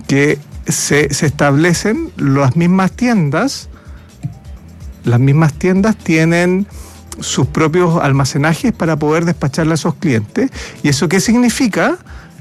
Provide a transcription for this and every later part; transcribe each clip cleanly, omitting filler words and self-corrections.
que se establecen las mismas tiendas tienen sus propios almacenajes para poder despacharle a esos clientes. ¿Y eso qué significa?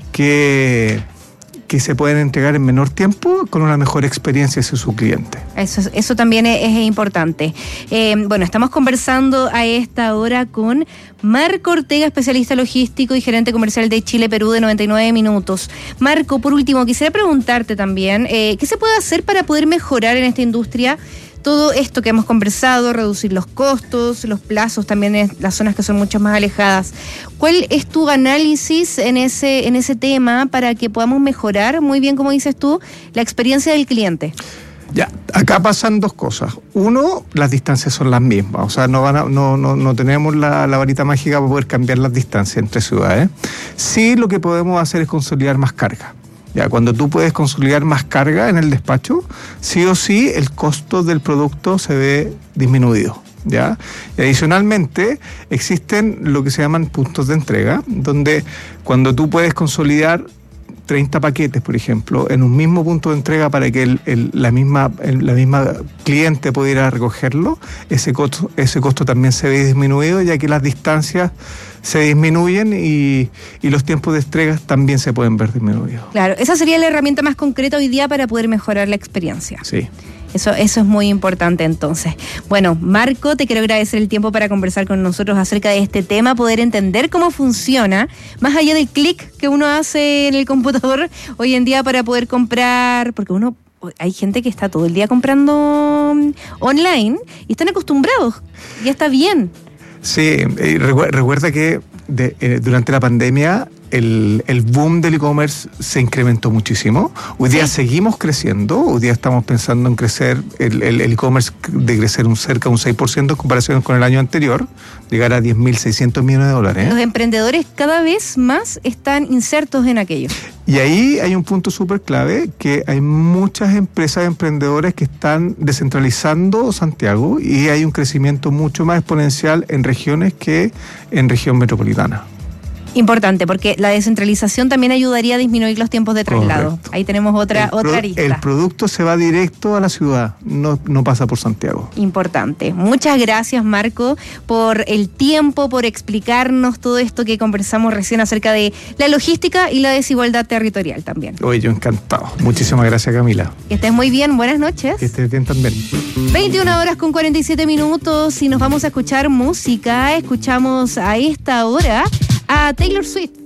Que se pueden entregar en menor tiempo con una mejor experiencia hacia su cliente. Eso también es importante. Bueno, estamos conversando a esta hora con Marco Ortega, especialista logístico y gerente comercial de Chile Perú de 99 Minutos. Marco, por último, quisiera preguntarte también, ¿qué se puede hacer para poder mejorar en esta industria todo esto que hemos conversado, reducir los costos, los plazos también en las zonas que son mucho más alejadas? ¿Cuál es tu análisis en ese tema para que podamos mejorar, muy bien como dices tú, la experiencia del cliente? Ya, acá pasan dos cosas. Uno, las distancias son las mismas, o sea, no tenemos la varita mágica para poder cambiar las distancias entre ciudades. Sí, lo que podemos hacer es consolidar más carga. Ya, cuando tú puedes consolidar más carga en el despacho, sí o sí el costo del producto se ve disminuido. ¿Ya? Y adicionalmente existen lo que se llaman puntos de entrega, donde cuando tú puedes consolidar 30 paquetes, por ejemplo, en un mismo punto de entrega para que la misma cliente pudiera recogerlo, ese costo también se ve disminuido, ya que las distancias se disminuyen y los tiempos de entrega también se pueden ver disminuidos. Claro, esa sería la herramienta más concreta hoy día para poder mejorar la experiencia. Sí. Eso es muy importante entonces. Bueno, Marco, te quiero agradecer el tiempo para conversar con nosotros acerca de este tema, poder entender cómo funciona, más allá del clic que uno hace en el computador hoy en día para poder comprar, porque hay gente que está todo el día comprando online y están acostumbrados, ya está bien. Sí, recuerda que durante la pandemia el boom del e-commerce se incrementó muchísimo. Hoy día seguimos creciendo, hoy día estamos pensando en crecer el e-commerce, de crecer cerca de un 6% en comparación con el año anterior, llegar a 10.600 millones de dólares. Los emprendedores cada vez más están insertos en aquello. Y ahí hay un punto súper clave, que hay muchas empresas emprendedores que están descentralizando Santiago y hay un crecimiento mucho más exponencial en regiones que en región metropolitana. Importante, porque la descentralización también ayudaría a disminuir los tiempos de traslado. Correcto. Ahí tenemos otra arista. El producto se va directo a la ciudad, no pasa por Santiago. Importante. Muchas gracias, Marco, por el tiempo, por explicarnos todo esto que conversamos recién acerca de la logística y la desigualdad territorial también. Oye, yo encantado. Muchísimas gracias, Camila. Que estés muy bien, buenas noches. Que estés bien también. 21:47 y nos vamos a escuchar música. Escuchamos a esta hora a Taylor Swift.